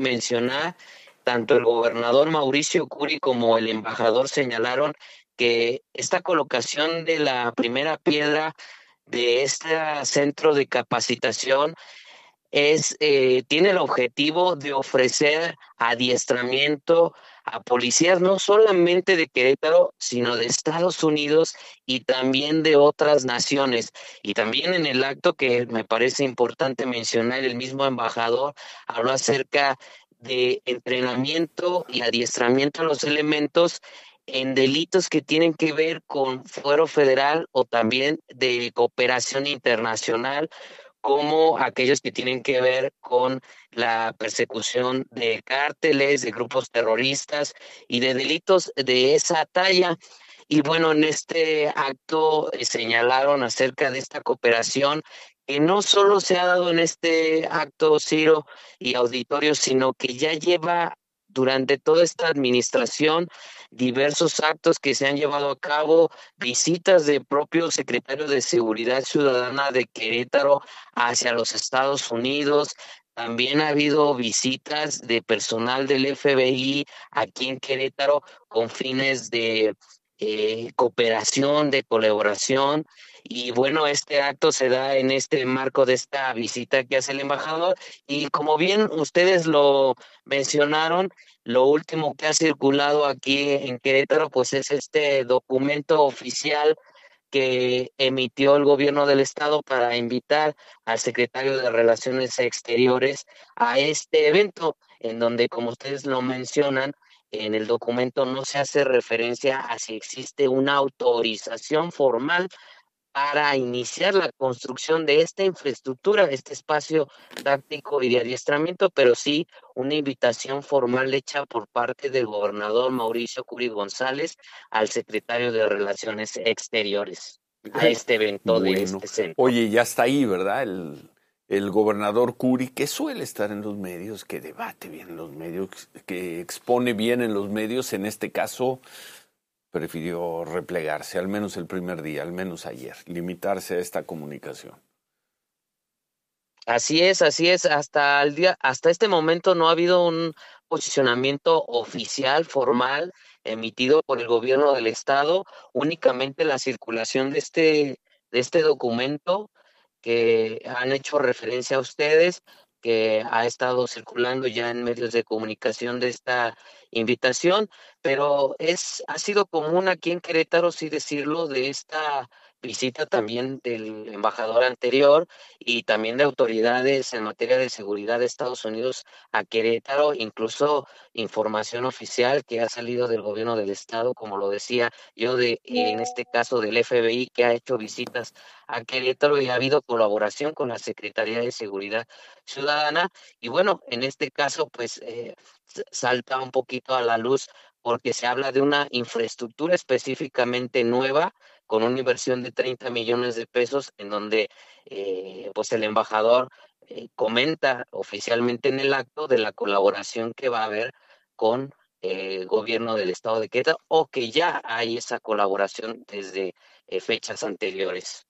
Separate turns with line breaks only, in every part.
mencionar, tanto el gobernador Mauricio Curi como el embajador señalaron que esta colocación de la primera piedra de este centro de capacitación tiene el objetivo de ofrecer adiestramiento a policías no solamente de Querétaro, sino de Estados Unidos y también de otras naciones. Y también en el acto, que me parece importante mencionar, el mismo embajador habló acerca de entrenamiento y adiestramiento a los elementos en delitos que tienen que ver con fuero federal o también de cooperación internacional, como aquellos que tienen que ver con la persecución de cárteles, de grupos terroristas y de delitos de esa talla. Y bueno, en este acto señalaron acerca de esta cooperación que no solo se ha dado en este acto, Ciro y auditorio, sino que ya lleva durante toda esta administración diversos actos que se han llevado a cabo, visitas de propio secretario de Seguridad Ciudadana de Querétaro hacia los Estados Unidos. También ha habido visitas de personal del FBI aquí en Querétaro con fines de cooperación, de colaboración. Y bueno, este acto se da en este marco de esta visita que hace el embajador. Y como bien ustedes lo mencionaron, lo último que ha circulado aquí en Querétaro, pues es este documento oficial que emitió el gobierno del estado para invitar al secretario de Relaciones Exteriores a este evento, en donde, como ustedes lo mencionan, en el documento no se hace referencia a si existe una autorización formal para iniciar la construcción de esta infraestructura, este espacio táctico y de adiestramiento, pero sí una invitación formal hecha por parte del gobernador Mauricio Curi González al secretario de Relaciones Exteriores a este evento de
Bueno,
este centro.
oye, ya está ahí, ¿verdad? El gobernador Curi, que suele estar en los medios, que debate bien en los medios, que expone bien en los medios, en este caso prefirió replegarse, al menos el primer día, al menos ayer, limitarse a esta comunicación.
Así es, hasta este momento no ha habido un posicionamiento oficial, formal, emitido por el gobierno del estado, únicamente la circulación de este documento que han hecho referencia a ustedes, que ha estado circulando ya en medios de comunicación de esta invitación, pero ha sido común aquí en Querétaro, sí decirlo, de esta visita también del embajador anterior y también de autoridades en materia de seguridad de Estados Unidos a Querétaro, incluso información oficial que ha salido del gobierno del estado, como lo decía yo, en este caso del FBI, que ha hecho visitas a Querétaro y ha habido colaboración con la Secretaría de Seguridad Ciudadana. Y bueno, en este caso, pues salta un poquito a la luz porque se habla de una infraestructura específicamente nueva con una inversión de 30 millones de pesos, en donde pues el embajador comenta oficialmente en el acto de la colaboración que va a haber con el gobierno del estado de Querétaro, o que ya hay esa colaboración desde fechas anteriores.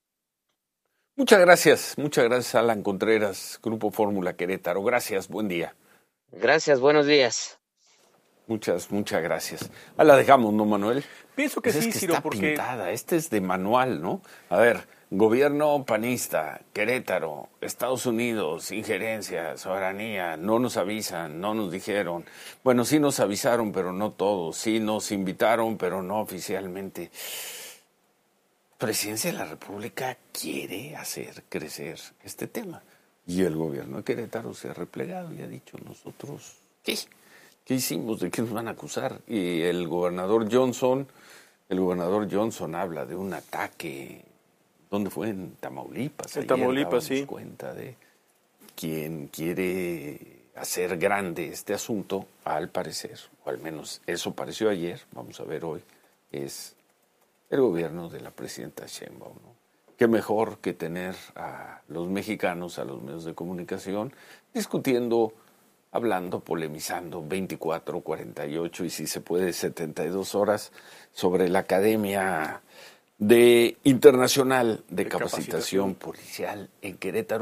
Muchas gracias Alan Contreras, Grupo Fórmula Querétaro, gracias, buen día.
Gracias, buenos días.
Muchas gracias. Ah, la dejamos, ¿no, Manuel?
Pienso que
Pues es
sí,
que
Ciro,
está
porque
pintada, este es de manual, ¿no? A ver, gobierno panista, Querétaro, Estados Unidos, injerencia, soberanía, no nos avisan, no nos dijeron. Bueno, sí nos avisaron, pero no todos, sí nos invitaron, pero no oficialmente. Presidencia de la República quiere hacer crecer este tema. Y el gobierno de Querétaro se ha replegado y ha dicho, nosotros, ¿qué hicimos? ¿De qué nos van a acusar? Y el gobernador Johnson habla de un ataque, ¿dónde fue? En Tamaulipas.
en
Ayer
Tamaulipas, sí.
cuenta de quien quiere hacer grande este asunto, al parecer, o al menos eso pareció ayer, vamos a ver hoy, es el gobierno de la presidenta Sheinbaum, ¿no? Qué mejor que tener a los mexicanos, a los medios de comunicación, discutiendo, hablando, polemizando 24, 48 y si se puede 72 horas sobre la Academia Internacional de Capacitación Policial en Querétaro,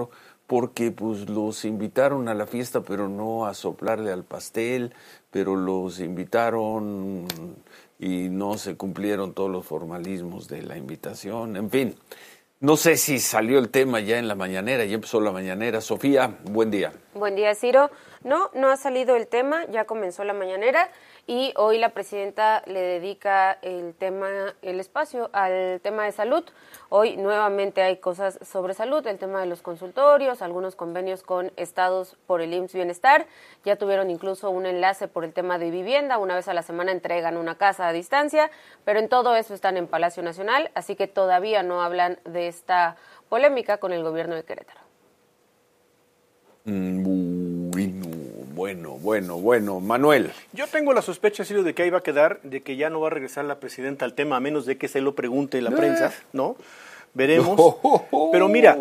porque pues los invitaron a la fiesta, pero no a soplarle al pastel, pero los invitaron y no se cumplieron todos los formalismos de la invitación, en fin. No sé si salió el tema ya en la mañanera, ya empezó la mañanera. Sofía, buen día.
Buen día, Ciro. No ha salido el tema, ya comenzó la mañanera y hoy la presidenta le dedica el espacio al tema de salud. Hoy nuevamente hay cosas sobre salud, el tema de los consultorios, algunos convenios con estados por el IMSS Bienestar. Ya tuvieron incluso un enlace por el tema de vivienda, una vez a la semana entregan una casa a distancia, pero en todo eso están en Palacio Nacional, así que todavía no hablan de esta polémica con el gobierno de Querétaro.
Bueno, Manuel.
Yo tengo la sospecha, Ciro, de que ahí va a quedar, de que ya no va a regresar la presidenta al tema, a menos de que se lo pregunte la prensa, ¿no? Veremos. Pero mira,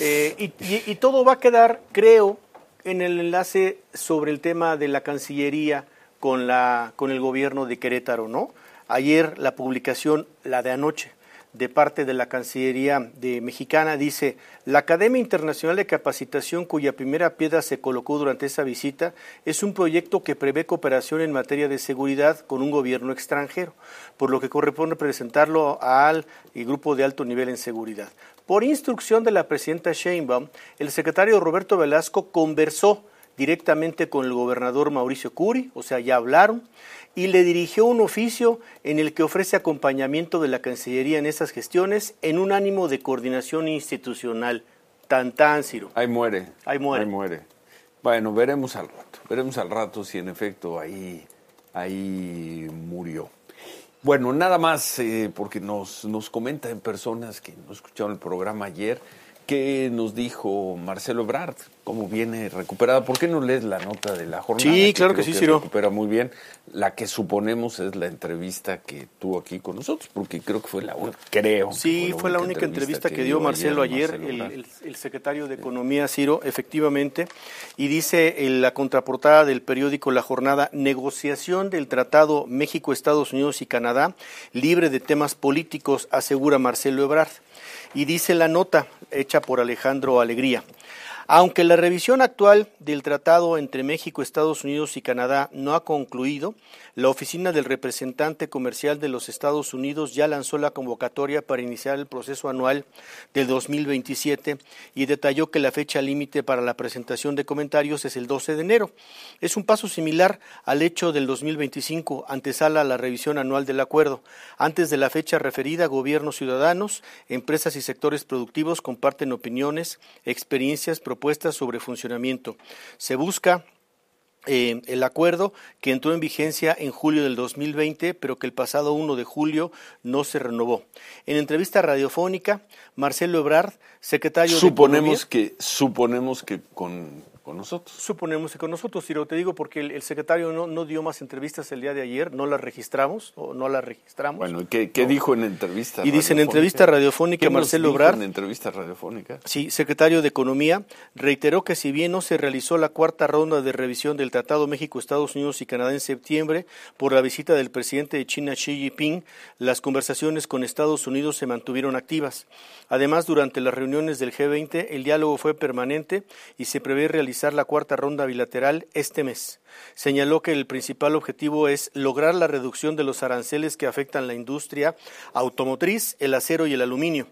y todo va a quedar, creo, en el enlace sobre el tema de la Cancillería con el gobierno de Querétaro, ¿no? Ayer la publicación, la de anoche, de parte de la Cancillería mexicana, dice: la Academia Internacional de Capacitación, cuya primera piedra se colocó durante esa visita, es un proyecto que prevé cooperación en materia de seguridad con un gobierno extranjero, por lo que corresponde presentarlo al grupo de alto nivel en seguridad. Por instrucción de la presidenta Sheinbaum, el secretario Roberto Velasco conversó directamente con el gobernador Mauricio Curi, o sea, ya hablaron, y le dirigió un oficio en el que ofrece acompañamiento de la Cancillería en esas gestiones en un ánimo de coordinación institucional. Tan, Ciro.
Ahí muere. Bueno, veremos al rato si en efecto ahí murió. Bueno, nada más, porque nos comentan personas que no escucharon el programa ayer, ¿qué nos dijo Marcelo Ebrard? ¿Cómo viene recuperada? ¿Por qué no lees la nota de la jornada?
Sí, claro que sí, Ciro.
Recupera muy bien. La que suponemos es la entrevista que tuvo aquí con nosotros, porque creo que fue la única,
Sí, fue la única entrevista que dio Marcelo ayer, el secretario de Economía, Ciro, efectivamente, y dice en la contraportada del periódico La Jornada: negociación del Tratado México, Estados Unidos y Canadá, libre de temas políticos, asegura Marcelo Ebrard. Y dice la nota, hecha por Alejandro Alegría: aunque la revisión actual del tratado entre México, Estados Unidos y Canadá no ha concluido, la Oficina del Representante Comercial de los Estados Unidos ya lanzó la convocatoria para iniciar el proceso anual del 2027 y detalló que la fecha límite para la presentación de comentarios es el 12 de enero. Es un paso similar al hecho del 2025, antesala a la revisión anual del acuerdo. Antes de la fecha referida, gobiernos, ciudadanos, empresas y sectores productivos comparten opiniones, experiencias, propuestas sobre funcionamiento. Se busca el acuerdo, que entró en vigencia en julio del 2020, pero que el pasado 1 de julio no se renovó. En entrevista radiofónica, Marcelo Ebrard, secretario de Economía...
Suponemos que con nosotros.
Suponemos que con nosotros, Ciro, te digo porque el secretario no dio más entrevistas el día de ayer, no las registramos.
Bueno, ¿y qué dijo en entrevista?
Y dice en entrevista radiofónica Marcelo Ebrard.
En entrevista radiofónica.
Sí, secretario de Economía, reiteró que si bien no se realizó la cuarta ronda de revisión del Tratado México, Estados Unidos y Canadá en septiembre por la visita del presidente de China Xi Jinping, las conversaciones con Estados Unidos se mantuvieron activas. Además, durante las reuniones del G20, el diálogo fue permanente y se prevé realizar la cuarta ronda bilateral este mes. Señaló que el principal objetivo es lograr la reducción de los aranceles que afectan la industria automotriz, el acero y el aluminio.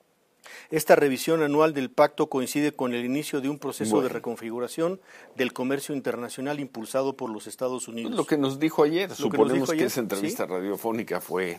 Esta revisión anual del pacto coincide con el inicio de un proceso de reconfiguración del comercio internacional impulsado por los Estados Unidos.
Lo que nos dijo ayer, suponemos que esa entrevista radiofónica fue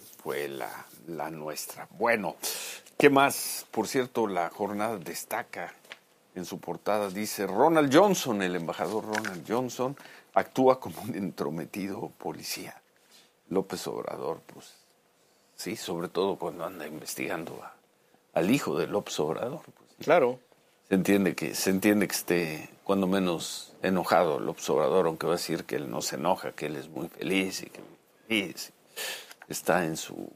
la nuestra. Bueno, ¿qué más? Por cierto, la jornada destaca en su portada, dice: Ronald Johnson, el embajador Ronald Johnson, actúa como un entrometido policía. López Obrador, pues sí, sobre todo cuando anda investigando al hijo de López Obrador. Pues, sí.
Claro.
Se entiende que esté cuando menos enojado López Obrador, aunque va a decir que él no se enoja, que él es muy feliz y que está en su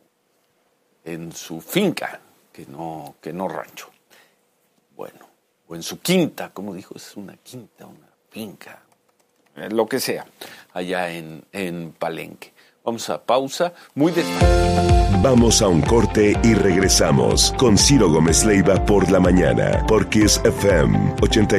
finca, que no rancho. Bueno, o en su quinta, como dijo, es una quinta, una finca, lo que sea, allá en Palenque. Vamos a pausa, muy despacio.
Vamos a un corte y regresamos con Ciro Gómez Leiva por la mañana, por Kiss FM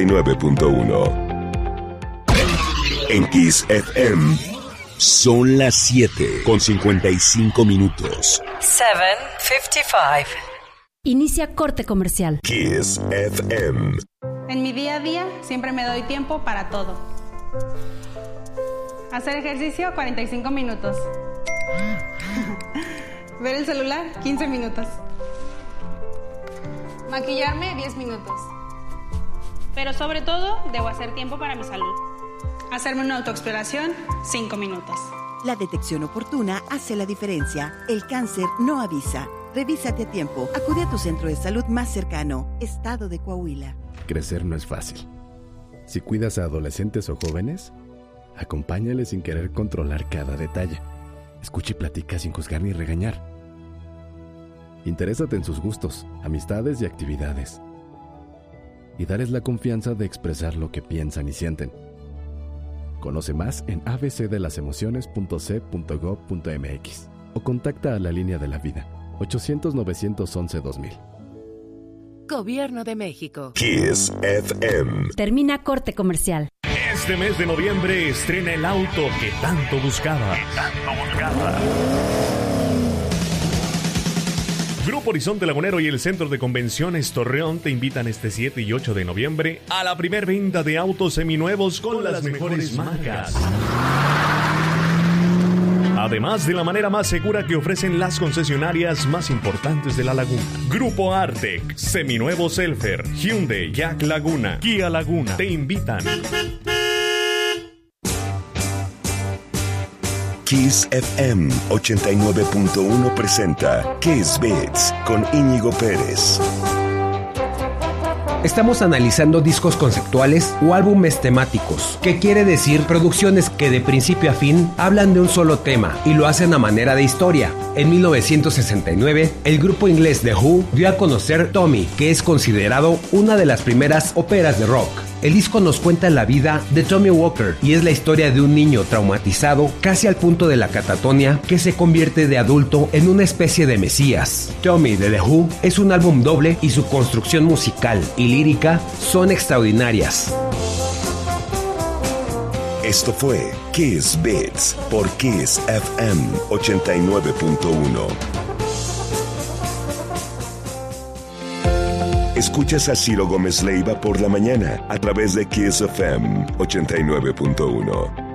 89.1. En Kiss FM son las 7:55 minutos.
7:55. Inicia corte comercial.
Kiss FM.
En mi día a día siempre me doy tiempo para todo. Hacer ejercicio 45 minutos. Ver el celular 15 minutos. Maquillarme 10 minutos. Pero sobre todo debo hacer tiempo para mi salud. Hacerme una autoexploración 5 minutos.
La detección oportuna hace la diferencia. El cáncer no avisa. Revísate a tiempo. Acude a tu centro de salud más cercano. Estado de Coahuila.
Crecer no es fácil. Si cuidas a adolescentes o jóvenes, acompáñales sin querer controlar cada detalle. Escucha y platica sin juzgar ni regañar. Interésate en sus gustos, amistades y actividades. Y darles la confianza de expresar lo que piensan y sienten. Conoce más en abcdelasemociones.c.gov.mx o contacta a la Línea de la Vida, 800-911-2000.
Gobierno de México.
Kiss FM.
Termina corte comercial.
Este mes de noviembre estrena el auto que tanto buscaba. Grupo Horizonte Lagunero y el Centro de Convenciones Torreón te invitan este 7 y 8 de noviembre a la primer venta de autos seminuevos con las mejores marcas. Además de la manera más segura que ofrecen las concesionarias más importantes de la laguna. Grupo Artec, Seminuevo Selfer, Hyundai, Jack Laguna, Kia Laguna te invitan.
Kiss FM 89.1 presenta Kiss Beats con Íñigo Pérez.
Estamos analizando discos conceptuales o álbumes temáticos, que quiere decir producciones que de principio a fin hablan de un solo tema y lo hacen a manera de historia. En 1969, el grupo inglés The Who dio a conocer Tommy, que es considerado una de las primeras óperas de rock. El disco nos cuenta la vida de Tommy Walker y es la historia de un niño traumatizado casi al punto de la catatonia que se convierte de adulto en una especie de mesías. Tommy de The Who es un álbum doble y su construcción musical y lírica son extraordinarias.
Esto fue Kiss Beats por Kiss FM 89.1. Escuchas a Ciro Gómez Leiva por la mañana a través de Kiss FM 89.1.